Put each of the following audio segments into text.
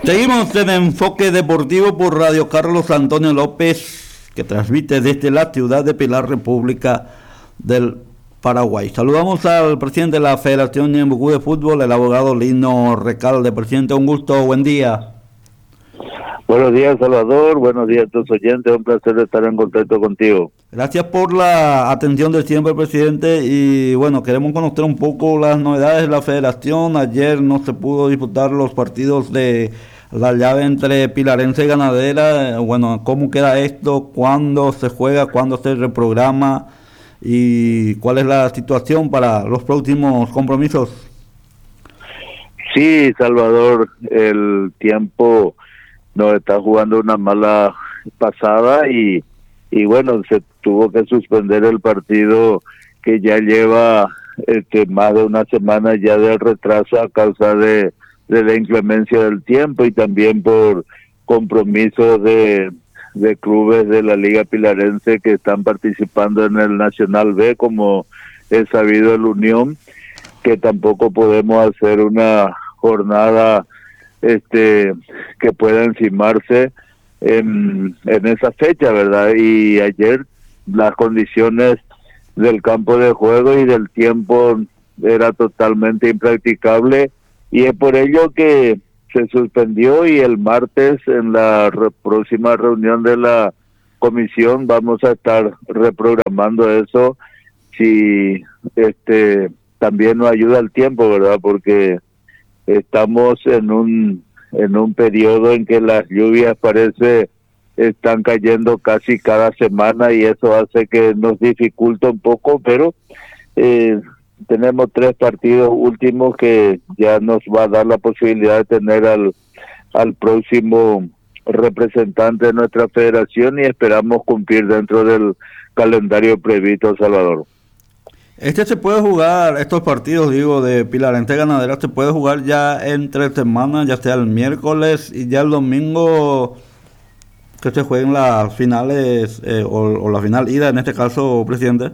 Seguimos en Enfoque Deportivo por Radio Carlos Antonio López, que transmite desde la ciudad de Pilar, República del Paraguay. Saludamos al presidente de la Federación Ñembucú de Fútbol, el abogado Lino Recalde. Presidente, un gusto, buen día. Buenos días, Salvador. Buenos días a tus oyentes. Un placer estar en contacto contigo. Gracias por la atención de siempre, presidente. Y bueno, queremos conocer un poco las novedades de la Federación. Ayer no se pudo disputar los partidos de la llave entre Pilarense y Ganadera. Bueno, ¿cómo queda esto? ¿Cuándo se juega? ¿Cuándo se reprograma? ¿Y cuál es la situación para los próximos compromisos? Sí, Salvador, el tiempo nos está jugando una mala pasada y bueno, se tuvo que suspender el partido que ya lleva más de una semana ya de retraso a causa de la inclemencia del tiempo y también por compromisos de clubes de la Liga Pilarense que están participando en el Nacional B, como es sabido el Unión, que tampoco podemos hacer una jornada que pueda encimarse en esa fecha, ¿verdad? Y ayer las condiciones del campo de juego y del tiempo era totalmente impracticable y es por ello que se suspendió y el martes en la próxima reunión de la comisión vamos a estar reprogramando eso si también nos ayuda el tiempo, ¿verdad? Porque estamos en un periodo en que las lluvias están cayendo casi cada semana y eso hace que nos dificulta un poco, pero tenemos 3 partidos últimos que ya nos va a dar la posibilidad de tener al próximo representante de nuestra federación y esperamos cumplir dentro del calendario previsto, Salvador. Se puede jugar, estos partidos, digo, de Pilarense Ganadera, se puede jugar ya entre semanas, ya sea el miércoles y ya el domingo, que se jueguen las finales, o la final ida, en este caso, presidente.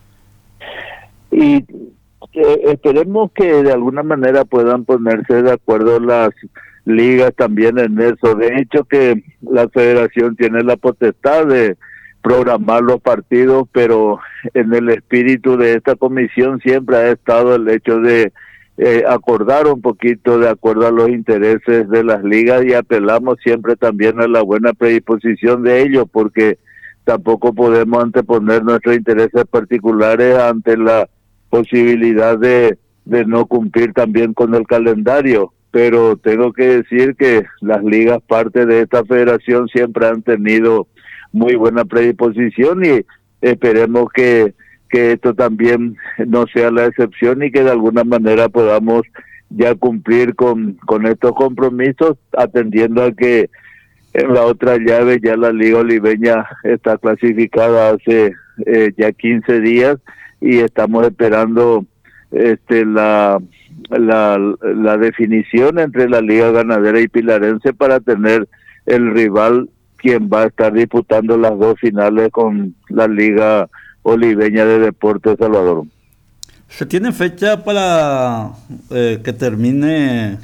Y esperemos que de alguna manera puedan ponerse de acuerdo las ligas también en eso. De hecho, que la federación tiene la potestad de programar los partidos, pero en el espíritu de esta comisión siempre ha estado el hecho de acordar un poquito de acuerdo a los intereses de las ligas y apelamos siempre también a la buena predisposición de ellos, porque tampoco podemos anteponer nuestros intereses particulares ante la posibilidad de no cumplir también con el calendario. Pero tengo que decir que las ligas, parte de esta federación, siempre han tenido muy buena predisposición y esperemos que esto también no sea la excepción y que de alguna manera podamos ya cumplir con estos compromisos, atendiendo a que en la otra llave ya la Liga Oliveña está clasificada hace ya 15 días y estamos esperando la definición entre la Liga Ganadera y Pilarense para tener el rival quien va a estar disputando las 2 finales con la Liga Oliveña de Deportes Salvador. ¿Se tiene fecha para que termine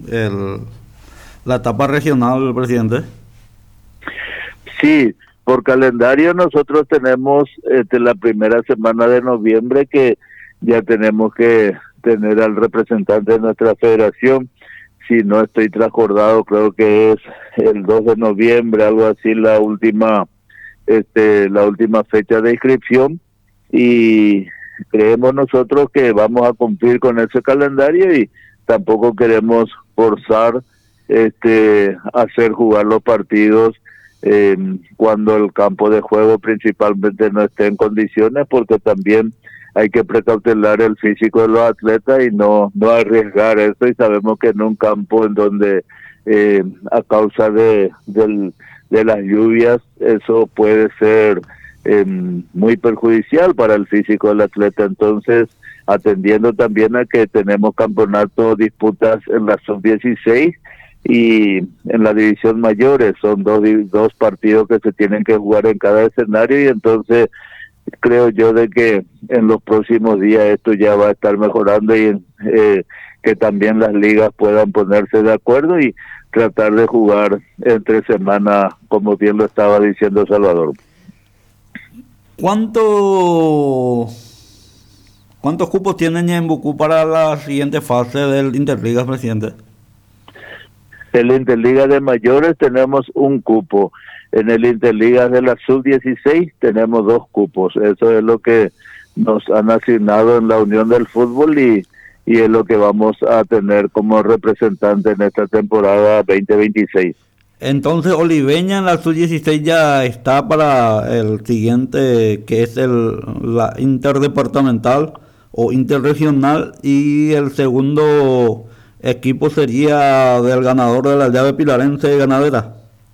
la etapa regional, presidente? Sí, por calendario nosotros tenemos la primera semana de noviembre que ya tenemos que tener al representante de nuestra federación. Si no estoy transcordado, creo que es el 2 de noviembre, algo así, la última fecha de inscripción, y creemos nosotros que vamos a cumplir con ese calendario y tampoco queremos forzar hacer jugar los partidos cuando el campo de juego principalmente no esté en condiciones, porque también hay que precautelar el físico de los atletas y no arriesgar eso, y sabemos que en un campo en donde a causa de las lluvias eso puede ser muy perjudicial para el físico del atleta. Entonces, atendiendo también a que tenemos campeonatos, disputas en la sub-16 y en la división mayores, son dos partidos que se tienen que jugar en cada escenario, y entonces creo yo de que en los próximos días esto ya va a estar mejorando y que también las ligas puedan ponerse de acuerdo y tratar de jugar entre semana, como bien lo estaba diciendo Salvador. ¿Cuántos cupos tiene Ñembucú para la siguiente fase del Interligas, presidente? En la Interliga de mayores tenemos un cupo. En el Interliga de la Sub-16 tenemos 2 cupos. Eso es lo que nos han asignado en la Unión del Fútbol y es lo que vamos a tener como representante en esta temporada 2026. Entonces Oliveña en la Sub-16 ya está para el siguiente, que es la interdepartamental o interregional, y el segundo equipo sería del ganador de la llave pilarense ganadera.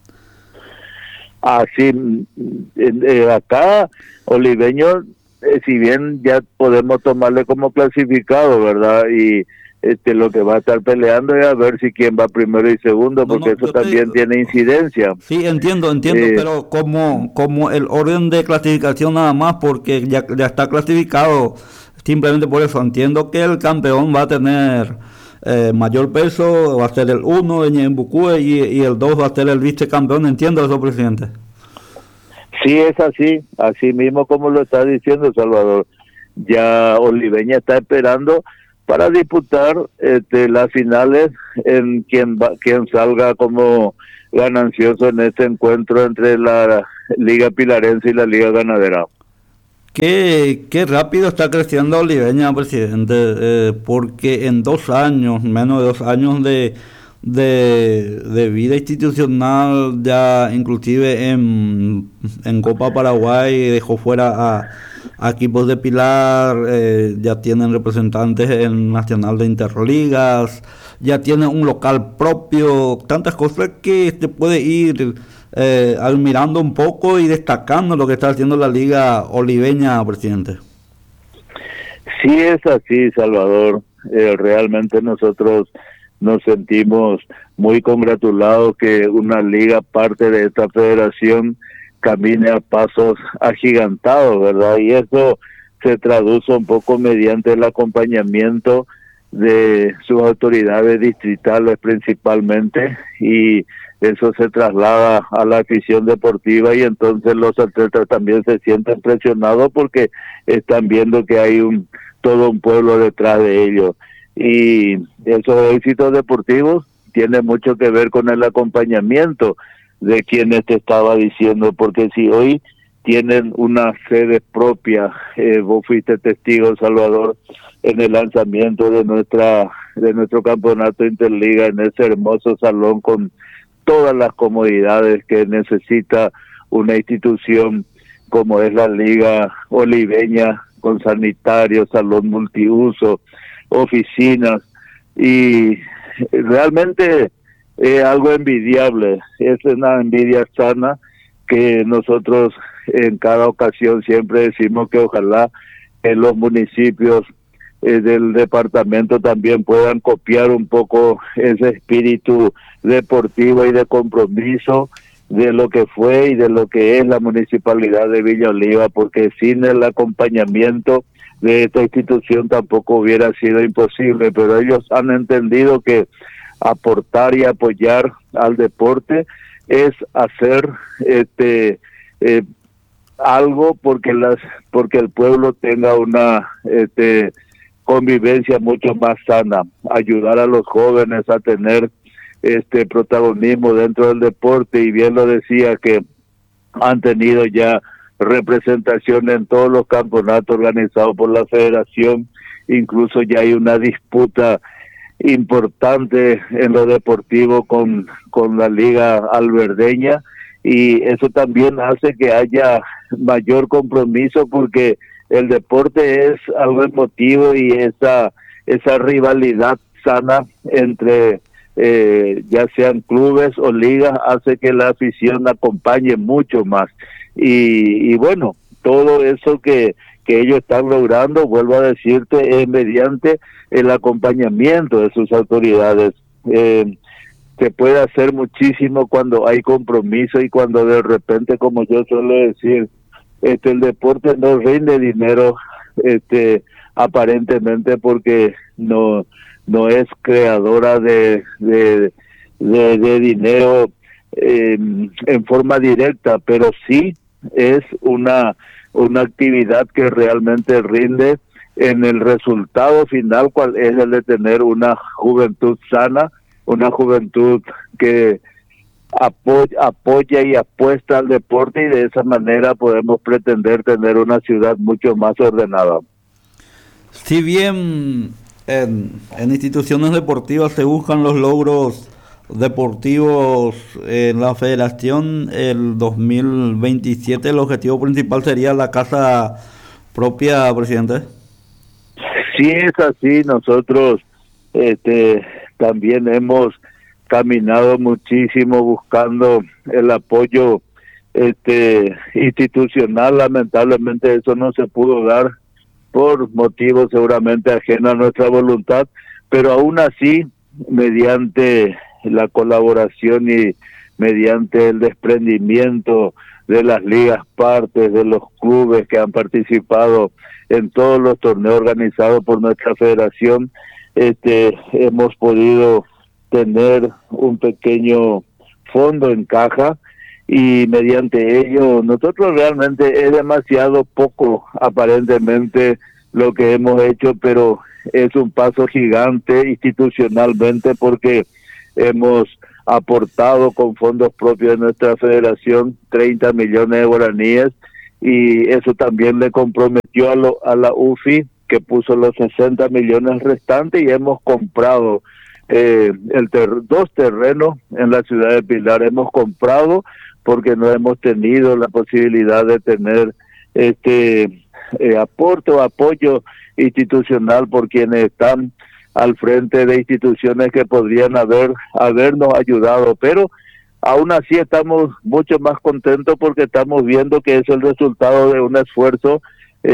Así, acá Oliveño, si bien ya podemos tomarle como clasificado, ¿verdad? Y lo que va a estar peleando es a ver si quién va primero y segundo, porque eso también tiene incidencia. Sí, entiendo, pero como el orden de clasificación nada más, porque ya está clasificado, simplemente por eso entiendo que el campeón va a tener mayor peso, va a ser el 1 de Ñembucú y el 2 va a ser el vicecampeón, entiendo eso, presidente. Sí, es así mismo como lo está diciendo Salvador. Ya Oliveña está esperando para disputar las finales en quien salga como ganancioso en este encuentro entre la Liga Pilarense y la Liga Ganadera. Qué rápido está creciendo Oliveña, presidente, porque en 2 años, menos de 2 años de vida institucional, ya inclusive en Copa Paraguay dejó fuera a equipos de Pilar, ya tienen representantes en Nacional de Interligas, ya tienen un local propio, tantas cosas que se puede ir admirando un poco y destacando lo que está haciendo la Liga Oliveña, presidente. Sí, es así, Salvador. Realmente nosotros nos sentimos muy congratulados que una liga parte de esta federación camine a pasos agigantados, ¿verdad? Y eso se traduce un poco mediante el acompañamiento de sus autoridades distritales principalmente, y eso se traslada a la afición deportiva, y entonces los atletas también se sienten presionados porque están viendo que hay todo un pueblo detrás de ellos. Y esos éxitos deportivos tienen mucho que ver con el acompañamiento de quienes te estaba diciendo, porque si hoy tienen una sede propia, vos fuiste testigo, Salvador, en el lanzamiento de nuestro campeonato Interliga, en ese hermoso salón con todas las comodidades que necesita una institución como es la Liga Oliveña, con sanitarios, salón multiuso, oficinas, y realmente es algo envidiable, es una envidia sana que nosotros en cada ocasión siempre decimos que ojalá en los municipios del departamento también puedan copiar un poco ese espíritu deportivo y de compromiso de lo que fue y de lo que es la municipalidad de Villa Oliva, porque sin el acompañamiento de esta institución tampoco hubiera sido imposible, pero ellos han entendido que aportar y apoyar al deporte es hacer algo porque el pueblo tenga una convivencia mucho más sana, ayudar a los jóvenes a tener protagonismo dentro del deporte, y bien lo decía que han tenido ya representación en todos los campeonatos organizados por la federación, incluso ya hay una disputa importante en lo deportivo con la Liga Alberdeña, y eso también hace que haya mayor compromiso, porque el deporte es algo emotivo, y esa rivalidad sana entre ya sean clubes o ligas hace que la afición acompañe mucho más, y bueno, todo eso que ellos están logrando, vuelvo a decirte, es mediante el acompañamiento de sus autoridades. Se puede hacer muchísimo cuando hay compromiso y cuando de repente, como yo suelo decir, el deporte no rinde dinero aparentemente, porque no es creadora de de dinero en forma directa, pero sí es una actividad que realmente rinde en el resultado final, cual es el de tener una juventud sana, una juventud que apoya y apuesta al deporte, y de esa manera podemos pretender tener una ciudad mucho más ordenada. Si bien en instituciones deportivas se buscan los logros deportivos en la federación, el 2027 el objetivo principal sería la casa propia, presidente. Sí, es así. Nosotros también hemos caminado muchísimo buscando el apoyo institucional. Lamentablemente eso no se pudo dar por motivos seguramente ajenos a nuestra voluntad, pero aún así, mediante la colaboración y mediante el desprendimiento de las ligas partes, de los clubes que han participado en todos los torneos organizados por nuestra federación, hemos podido tener un pequeño fondo en caja, y mediante ello nosotros realmente es demasiado poco aparentemente lo que hemos hecho, pero es un paso gigante institucionalmente, porque hemos aportado con fondos propios de nuestra federación 30 millones de guaraníes, y eso también le comprometió a la UFI, que puso los 60 millones restantes, y hemos comprado dos terrenos en la ciudad de Pilar. Hemos comprado porque no hemos tenido la posibilidad de tener aporte o apoyo institucional por quienes están al frente de instituciones que podrían habernos ayudado, pero aún así estamos mucho más contentos porque estamos viendo que es el resultado de un esfuerzo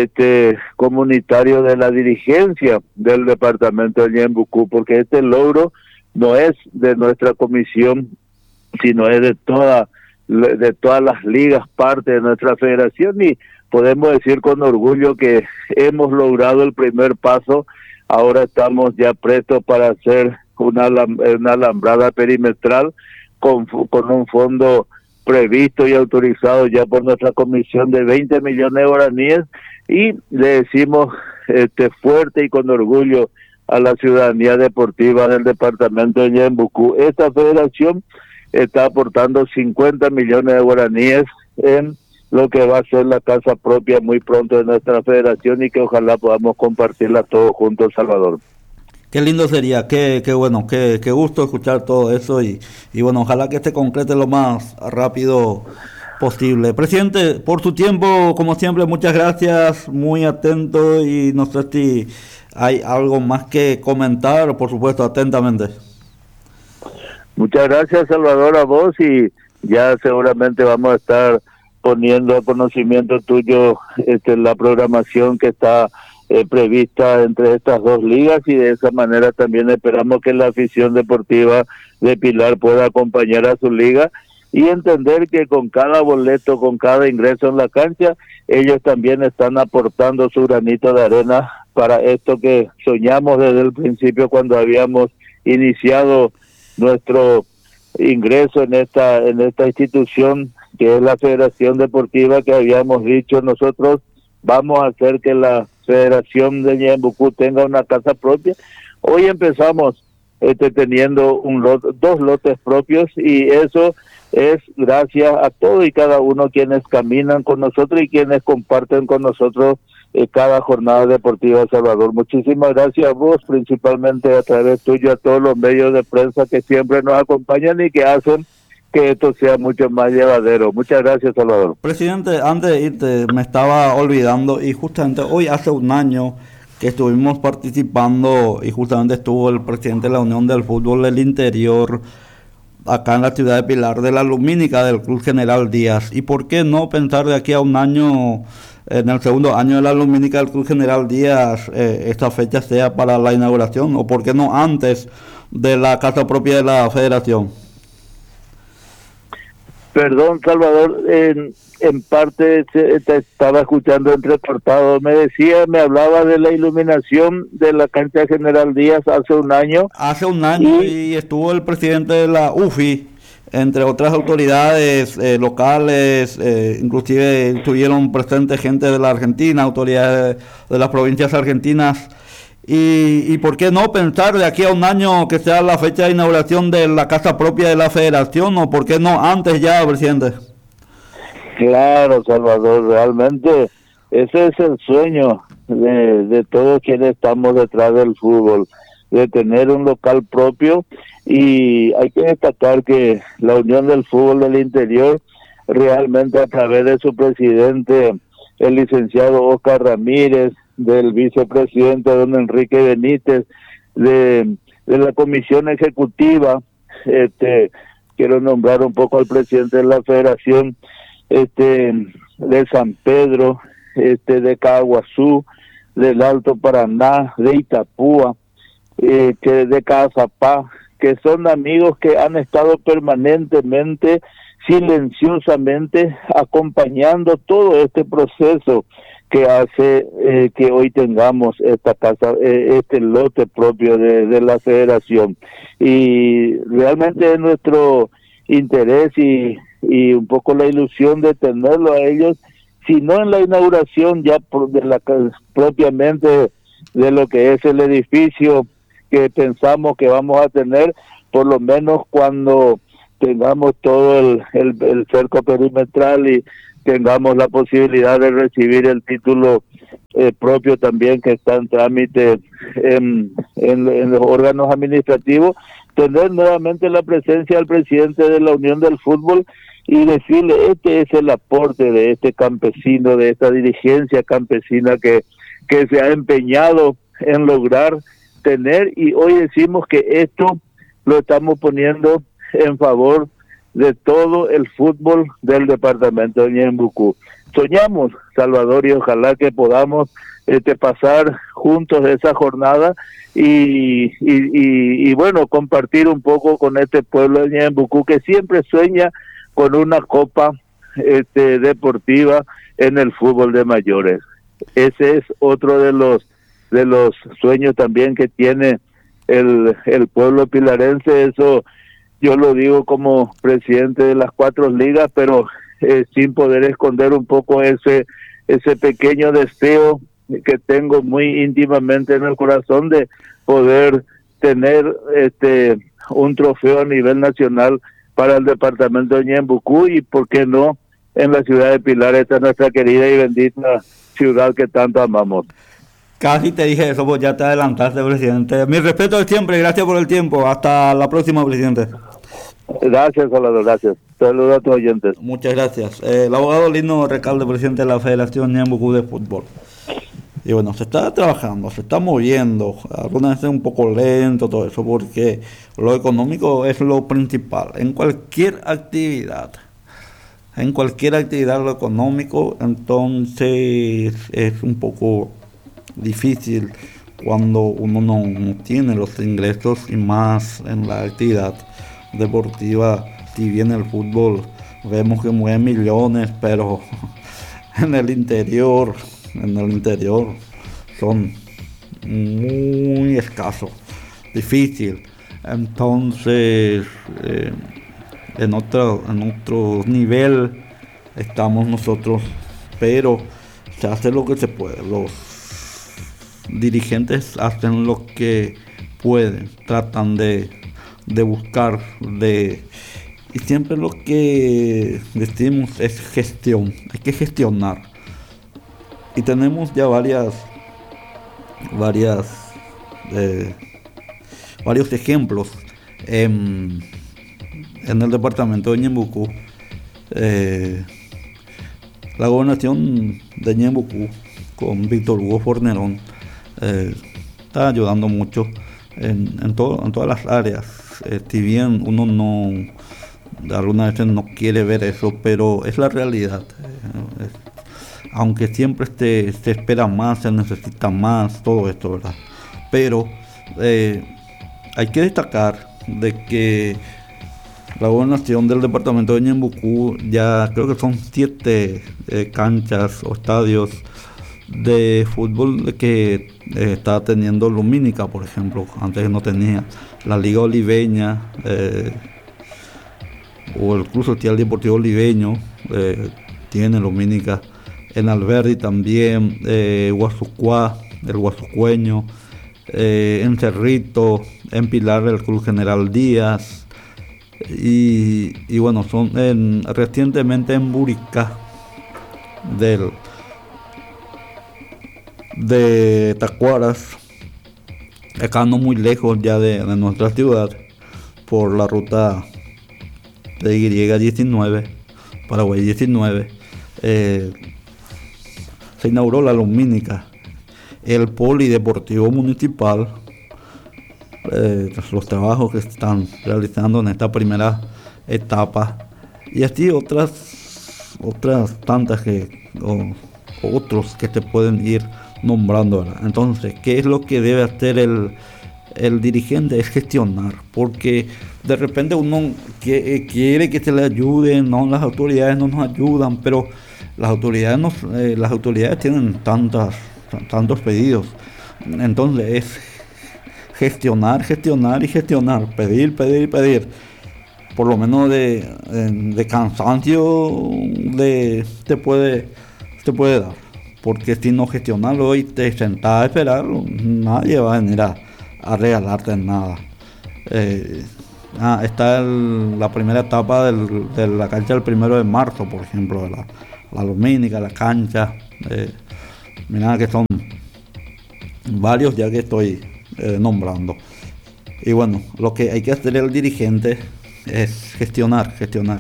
comunitario de la dirigencia del departamento de Ñembucú, porque este logro no es de nuestra comisión, sino es de todas las ligas parte de nuestra federación, y podemos decir con orgullo que hemos logrado el primer paso. Ahora estamos ya prestos para hacer una alambrada perimetral con un fondo previsto y autorizado ya por nuestra comisión de 20 millones de guaraníes, y le decimos fuerte y con orgullo a la ciudadanía deportiva del departamento de Ñembucú: esta federación está aportando 50 millones de guaraníes en lo que va a ser la casa propia muy pronto de nuestra federación, y que ojalá podamos compartirla todos juntos, Salvador. Qué lindo sería, qué bueno, qué gusto escuchar todo eso, y bueno, ojalá que se concrete lo más rápido posible. Presidente, por su tiempo, como siempre, muchas gracias, muy atento, y no sé si hay algo más que comentar, por supuesto, atentamente. Muchas gracias, Salvador, a vos, y ya seguramente vamos a estar poniendo a conocimiento tuyo la programación que está prevista entre estas dos ligas, y de esa manera también esperamos que la afición deportiva de Pilar pueda acompañar a su liga y entender que con cada boleto, con cada ingreso en la cancha, ellos también están aportando su granito de arena para esto que soñamos desde el principio cuando habíamos iniciado nuestro ingreso en esta institución que es la Federación Deportiva, que habíamos dicho nosotros vamos a hacer que la Federación de Ñembucú tenga una casa propia. Hoy empezamos teniendo dos lotes propios, y eso es gracias a todos y cada uno quienes caminan con nosotros y quienes comparten con nosotros cada jornada deportiva, Salvador. Muchísimas gracias a vos, principalmente a través tuyo, a todos los medios de prensa que siempre nos acompañan y que hacen que esto sea mucho más llevadero. Muchas gracias, Salvador. Presidente, antes de irte, me estaba olvidando, y justamente hoy hace un año que estuvimos participando, y justamente estuvo el presidente de la Unión del Fútbol del Interior acá en la ciudad de Pilar, de la lumínica del Club General Díaz. ¿Y por qué no pensar de aquí a un año, en el segundo año de la lumínica del Club General Díaz, esta fecha sea para la inauguración? ¿O por qué no antes de la casa propia de la federación? Perdón, Salvador, en parte te estaba escuchando entrecortado. Me hablaba de la iluminación de la cancha General Díaz hace un año. Hace un año y estuvo el presidente de la UFI, entre otras autoridades locales, inclusive estuvieron presentes gente de la Argentina, autoridades de las provincias argentinas. Y por qué no pensar de aquí a un año que sea la fecha de inauguración de la casa propia de la federación, o por qué no antes ya, presidente. Claro, Salvador, realmente ese es el sueño de todos quienes estamos detrás del fútbol, de tener un local propio. Y hay que destacar que la Unión del Fútbol del Interior, realmente a través de su presidente, el licenciado Oscar Ramírez, del vicepresidente don Enrique Benítez, de la comisión ejecutiva, quiero nombrar un poco al presidente de la federación, de San Pedro, de Caguazú, del Alto Paraná, de Itapúa, que de Cazapá, que son amigos que han estado permanentemente, silenciosamente, acompañando todo este proceso que hace que hoy tengamos esta casa, este lote propio de la federación. Y realmente es nuestro interés y un poco la ilusión de tenerlo a ellos, si no en la inauguración ya propiamente de lo que es el edificio que pensamos que vamos a tener, por lo menos cuando tengamos todo el cerco perimetral y tengamos la posibilidad de recibir el título propio también que está en trámite en los órganos administrativos, tener nuevamente la presencia del presidente de la Unión del Fútbol y decirle, este es el aporte de este campesino, de esta dirigencia campesina que se ha empeñado en lograr tener, y hoy decimos que esto lo estamos poniendo en favor de todo el fútbol del departamento de Ñembucú. Soñamos, Salvador, y ojalá que podamos pasar juntos esa jornada y bueno, compartir un poco con este pueblo de Ñembucú que siempre sueña con una copa deportiva en el fútbol de mayores. Ese es otro de los sueños también que tiene el pueblo pilarense. Eso yo lo digo como presidente de las 4 ligas, pero sin poder esconder un poco ese pequeño deseo que tengo muy íntimamente en el corazón de poder tener un trofeo a nivel nacional para el departamento de Ñembucú y por qué no en la ciudad de Pilar, esta nuestra querida y bendita ciudad que tanto amamos. Casi te dije eso, pues ya te adelantaste, presidente. Mi respeto de siempre, gracias por el tiempo. Hasta la próxima, presidente. Gracias, Salvador, gracias. Saludos a tus oyentes. Muchas gracias. El abogado Lino Recalde, presidente de la Federación Ñembucú de Fútbol. Y bueno, se está trabajando, se está moviendo, algunas veces un poco lento todo eso, porque lo económico es lo principal. En cualquier actividad lo económico, entonces es un poco difícil cuando uno no tiene los ingresos, y más en la actividad deportiva. Si bien el fútbol vemos que mueve millones, pero en el interior son muy escasos, difícil. Entonces en otro nivel estamos nosotros, pero se hace lo que se puede. Los dirigentes hacen lo que pueden, tratan de buscar, y siempre lo que decimos es gestión, hay que gestionar. Y tenemos ya varios ejemplos en el departamento de Ñembucú. La gobernación de Ñembucú con Víctor Hugo Fornerón está ayudando mucho en todas las áreas. Si bien uno algunas veces no quiere ver eso, pero es la realidad. Aunque siempre se espera más, se necesita más, todo esto, ¿verdad? Pero hay que destacar de que La gobernación del departamento de Ñembucú ya creo que son 7 canchas o estadios de fútbol que está teniendo Lumínica, por ejemplo. Antes no tenía. La Liga Oliveña o el Club Social Deportivo Oliveño tiene Lumínica. En Alberdi también, Guasucuá, el Guasucueño, en Cerrito, en Pilar el Club General Díaz. Y bueno, son recientemente en Buricá de Tacuaras, acá no muy lejos ya de nuestra ciudad, por la ruta de Y19, Paraguay 19, se inauguró la Lumínica, el Polideportivo Municipal. Los trabajos que están realizando en esta primera etapa, y así otras tantas otros que se pueden ir nombrando ahora. Entonces, ¿qué es lo que debe hacer el dirigente? Es gestionar, porque de repente uno quiere que se le ayude, no, las autoridades no nos ayudan, pero las autoridades tienen tantos pedidos. Entonces es gestionar, pedir, por lo menos de cansancio te puede dar, porque si no gestionarlo y te sentás a esperar, nadie va a venir a regalarte nada. Está la primera etapa de la cancha del 1 de marzo, por ejemplo, de la Lumínica, la cancha. Mira que son varios ya que estoy nombrando. Y bueno, lo que hay que hacer el dirigente es gestionar.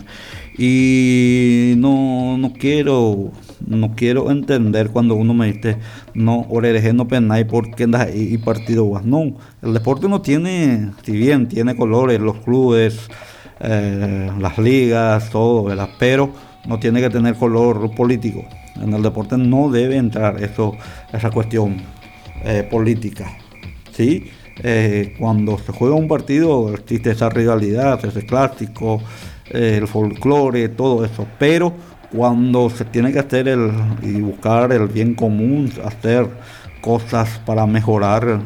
Y no quiero entender cuando uno me dice no, oreje no penai porque andas ahí y partido vas. No, el deporte no tiene, si bien tiene colores, los clubes, las ligas, todo, ¿verdad? Pero no tiene que tener color político. En el deporte no debe entrar esa cuestión política. ¿Sí? Cuando se juega un partido existe esa rivalidad, ese clásico, el folclore, todo eso, pero cuando se tiene que hacer y buscar el bien común, hacer cosas para mejorar,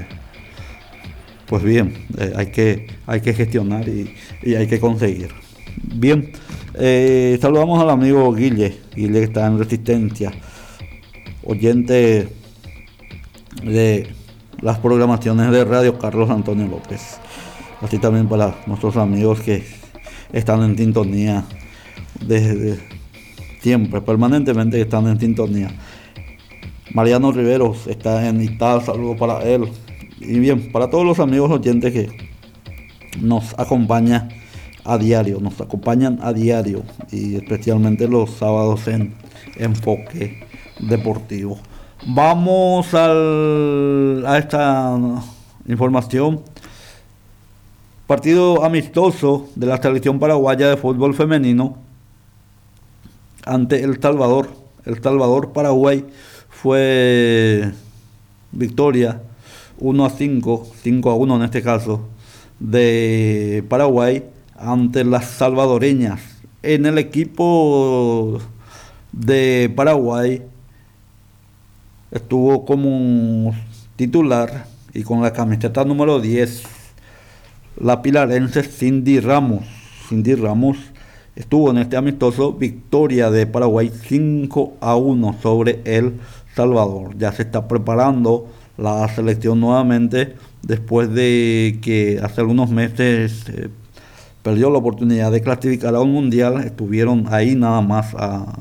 pues bien, hay que gestionar y hay que conseguir. Bien, saludamos al amigo Guille que está en Resistencia, oyente de las programaciones de Radio Carlos Antonio López. Así también para nuestros amigos que están en sintonía desde siempre, permanentemente están en sintonía. Mariano Riveros está en Ital, saludo para él. Y bien, para todos los amigos oyentes que nos acompañan a diario y especialmente los sábados en Enfoque Deportivo. Vamos a esta información. Partido amistoso de la selección paraguaya de fútbol femenino ante El Salvador. El Salvador-Paraguay fue victoria 1-5, 5-1 en este caso, de Paraguay ante las salvadoreñas. En el equipo de Paraguay estuvo como titular y con la camiseta número 10 la pilarense Cindy Ramos. Estuvo en este amistoso, victoria de Paraguay 5-1 sobre El Salvador. Ya se está preparando la selección nuevamente después de que hace algunos meses perdió la oportunidad de clasificar a un mundial. Estuvieron ahí nada más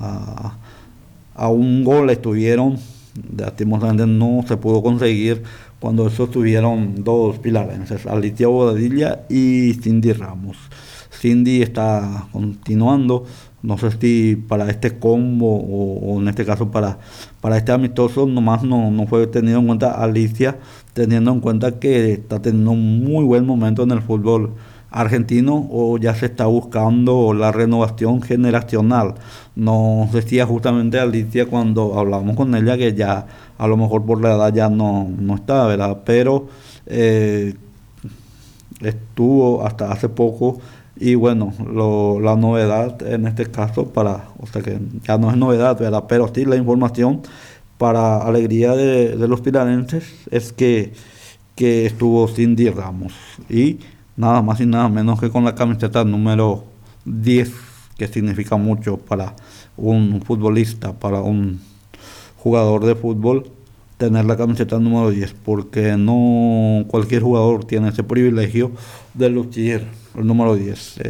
a un gol estuvieron. Lastimosamente no se pudo conseguir. Cuando eso estuvieron dos pilarenses, Alicia Bobadilla y Cindy Ramos. Cindy está continuando, no sé si para este combo o en este caso para este amistoso nomás no fue tenido en cuenta Alicia, teniendo en cuenta que está teniendo un muy buen momento en el fútbol argentino, o ya se está buscando la renovación generacional. Nos decía justamente Alicia cuando hablamos con ella que ya a lo mejor por la edad ya no está, ¿verdad? Pero estuvo hasta hace poco Y bueno, la novedad en este caso o sea que ya no es novedad, ¿verdad? Pero sí la información para alegría de los pilarenses es que estuvo Cindy Ramos. Y nada más y nada menos que con la camiseta número 10, que significa mucho para un futbolista, para un jugador de fútbol, tener la camiseta número 10, porque no cualquier jugador tiene ese privilegio de lucir el número 10.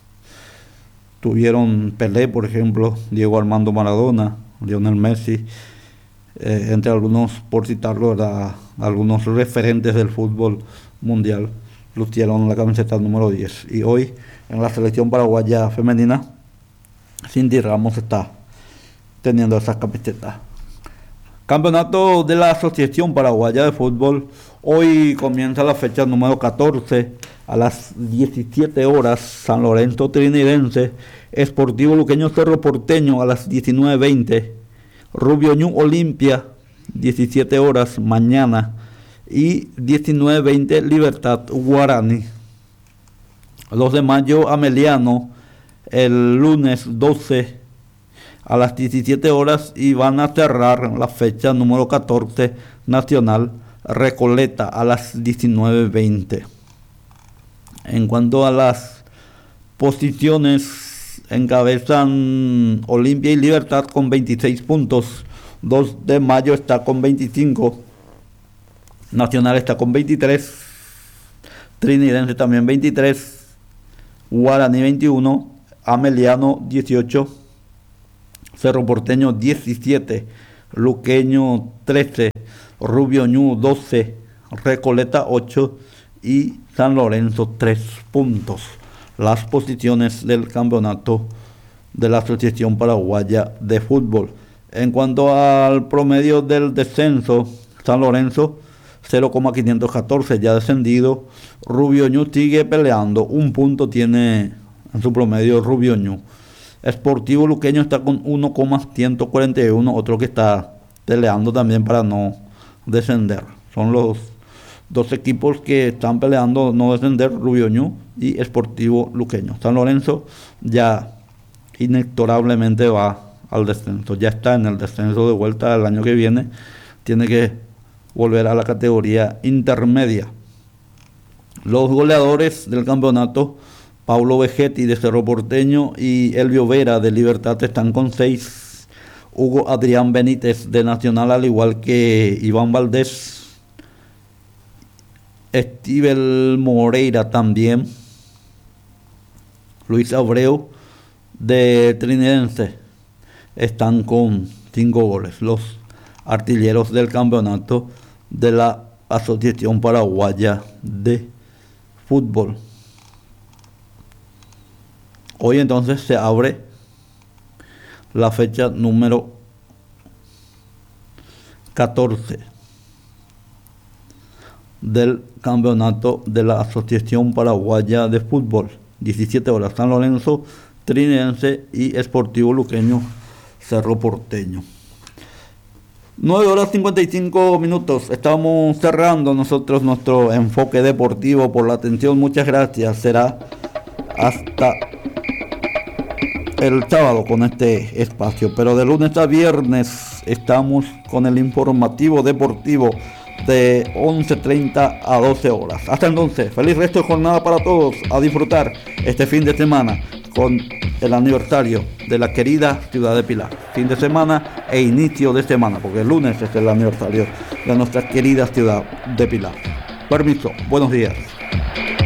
Tuvieron Pelé, por ejemplo, Diego Armando Maradona, Lionel Messi, entre algunos, por citarlo, algunos referentes del fútbol mundial, lucieron la camiseta número 10. Y hoy, en la selección paraguaya femenina, Cindy Ramos está teniendo esa camiseta. Campeonato de la Asociación Paraguaya de Fútbol. Hoy comienza la fecha número 14 a las 17 horas. San Lorenzo Trinidense, Sportivo Luqueño Cerro Porteño a las 19:20. Rubio Ñu Olimpia, 17 horas mañana. Y 19:20 Libertad Guaraní. 2 de mayo Ameliano, el lunes 12 a las 17 horas, y van a cerrar la fecha número 14 Nacional Recoleta a las 19:20. En cuanto a las posiciones, encabezan Olimpia y Libertad con 26 puntos. 2 de mayo está con 25. Nacional está con 23. Trinidense también 23. Guaraní 21. Ameliano 18. Cerro Porteño 17, Luqueño 13, Rubio Ñu 12, Recoleta 8 y San Lorenzo 3 puntos. Las posiciones del campeonato de la Asociación Paraguaya de Fútbol. En cuanto al promedio del descenso, San Lorenzo 0,514 ya descendido. Rubio Ñu sigue peleando, 1 punto tiene en su promedio Rubio Ñu. Sportivo Luqueño está con 1,141, otro que está peleando también para no descender. Son los 2 equipos que están peleando no descender, Rubio Ñu y Sportivo Luqueño. San Lorenzo ya inexorablemente va al descenso, ya está en el descenso de vuelta el año que viene, tiene que volver a la categoría intermedia. Los goleadores del campeonato: Paulo Vegetti de Cerro Porteño y Elvio Vera de Libertad están con 6. Hugo Adrián Benítez de Nacional, al igual que Iván Valdés. Estivel Moreira también. Luis Abreu de Trinidense están con 5 goles. Los artilleros del campeonato de la Asociación Paraguaya de Fútbol. Hoy entonces se abre la fecha número 14 del campeonato de la Asociación Paraguaya de Fútbol. 17 horas, San Lorenzo Trinidense y Sportivo Luqueño Cerro Porteño. 9 horas 55 minutos. Estamos cerrando nosotros nuestro enfoque deportivo. Por la atención, muchas gracias. Será hasta el sábado con este espacio, pero de lunes a viernes estamos con el informativo deportivo de 11:30 a 12 horas. Hasta entonces, feliz resto de jornada para todos. A disfrutar este fin de semana con el aniversario de la querida ciudad de Pilar. Fin de semana e inicio de semana, porque el lunes es el aniversario de nuestra querida ciudad de Pilar. Permiso, buenos días.